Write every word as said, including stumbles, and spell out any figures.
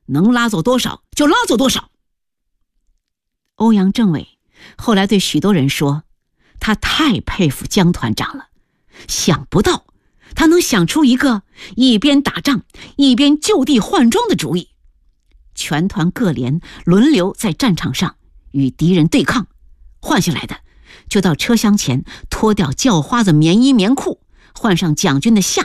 能拉走多少就拉走多少。欧阳政委后来对许多人说，他太佩服江团长了，想不到他能想出一个一边打仗一边就地换装的主意。全团各连轮流在战场上与敌人对抗，换下来的就到车厢前脱掉叫花子棉衣棉裤，换上蒋军的夏